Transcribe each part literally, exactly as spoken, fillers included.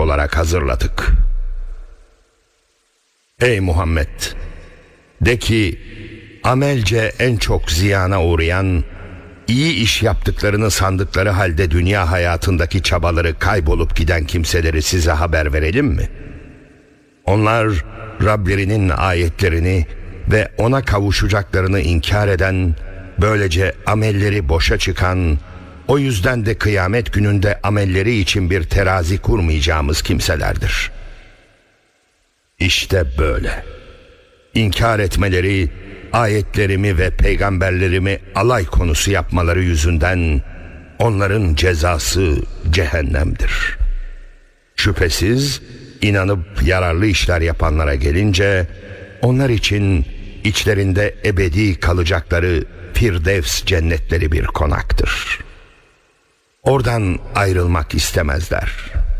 olarak hazırladık. Ey Muhammed! De ki, amelce en çok ziyana uğrayan, iyi iş yaptıklarını sandıkları halde dünya hayatındaki çabaları kaybolup giden kimseleri size haber verelim mi? Onlar Rablerinin ayetlerini ve ona kavuşacaklarını inkar eden, böylece amelleri boşa çıkan, o yüzden de kıyamet gününde amelleri için bir terazi kurmayacağımız kimselerdir. İşte böyle. İnkar etmeleri, ayetlerimi ve peygamberlerimi alay konusu yapmaları yüzünden onların cezası cehennemdir. Şüphesiz inanıp yararlı işler yapanlara gelince, onlar için içlerinde ebedi kalacakları Firdevs cennetleri bir konaktır. Oradan ayrılmak istemezler.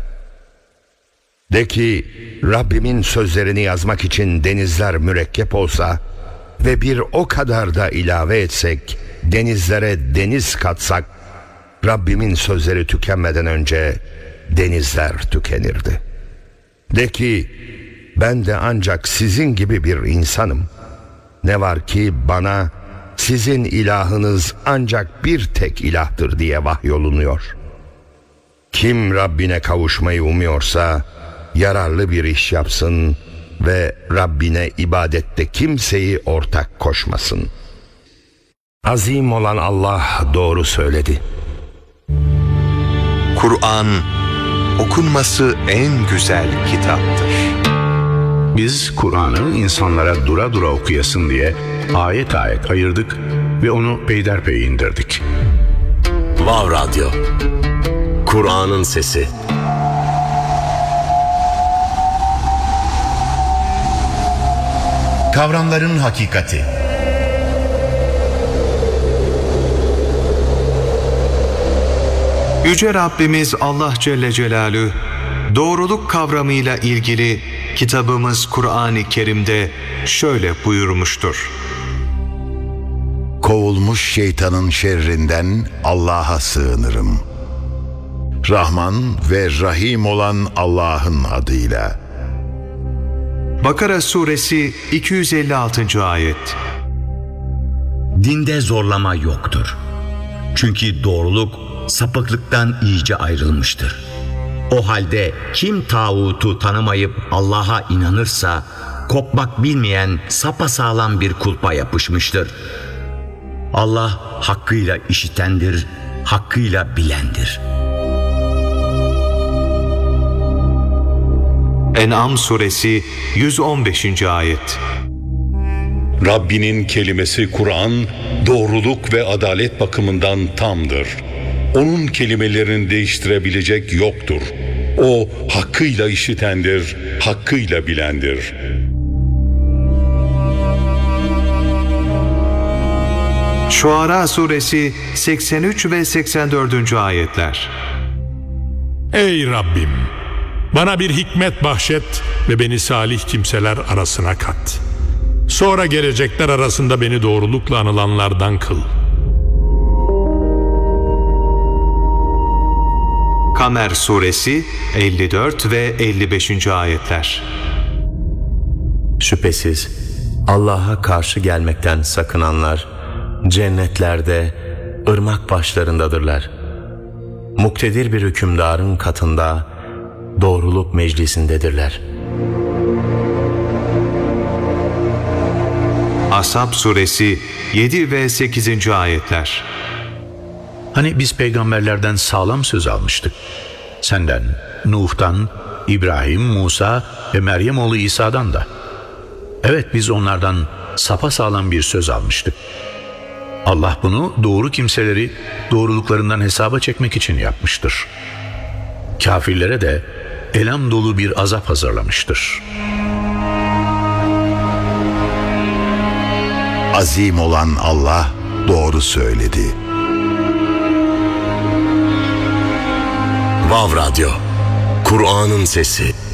De ki, Rabbimin sözlerini yazmak için denizler mürekkep olsa ve bir o kadar da ilave etsek, denizlere deniz katsak, Rabbimin sözleri tükenmeden önce denizler tükenirdi. De ki, ben de ancak sizin gibi bir insanım. Ne var ki bana sizin ilahınız ancak bir tek ilahtır diye vahyolunuyor. Kim Rabbine kavuşmayı umuyorsa yararlı bir iş yapsın ve Rabbine ibadette kimseyi ortak koşmasın. Azim olan Allah doğru söyledi. Kur'an okunması en güzel kitaptır. Biz Kur'an'ı insanlara dura dura okuyasın diye ayet ayet ayırdık ve onu peyderpey indirdik. Vav Radyo, Kur'an'ın sesi. Kavramların hakikati. Yüce Rabbimiz Allah Celle Celaluhu, doğruluk kavramıyla ilgili kitabımız Kur'an-ı Kerim'de şöyle buyurmuştur. Kovulmuş şeytanın şerrinden Allah'a sığınırım. Rahman ve Rahim olan Allah'ın adıyla. Bakara suresi iki yüz elli altıncı ayet. Dinde zorlama yoktur. Çünkü doğruluk sapıklıktan iyice ayrılmıştır. O halde kim tağutu tanımayıp Allah'a inanırsa, kopmak bilmeyen sapasağlam bir kulpa yapışmıştır. Allah hakkıyla işitendir, hakkıyla bilendir. En'am suresi yüz on beşinci ayet. Rabbinin kelimesi Kur'an, doğruluk ve adalet bakımından tamdır. Onun kelimelerini değiştirebilecek yoktur. O hakkıyla işitendir, hakkıyla bilendir. Şuara suresi seksen üç ve seksen dördüncü ayetler. Ey Rabbim! Bana bir hikmet bahşet ve beni salih kimseler arasına kat. Sonra gelecekler arasında beni doğrulukla anılanlardan kıl. Kamer suresi elli dört ve elli beşinci ayetler. Şüphesiz Allah'a karşı gelmekten sakınanlar cennetlerde ırmak başlarındadırlar. Muktedir bir hükümdarın katında doğruluk meclisindedirler. Ashab suresi yedi ve sekizinci ayetler. Hani biz peygamberlerden sağlam söz almıştık. Senden, Nuh'tan, İbrahim, Musa ve Meryem oğlu İsa'dan da. Evet, biz onlardan sapasağlam bir söz almıştık. Allah bunu doğru kimseleri doğruluklarından hesaba çekmek için yapmıştır. Kafirlere de elem dolu bir azap hazırlamıştır. Azim olan Allah doğru söyledi. Vav Radyo, Kur'an'ın sesi.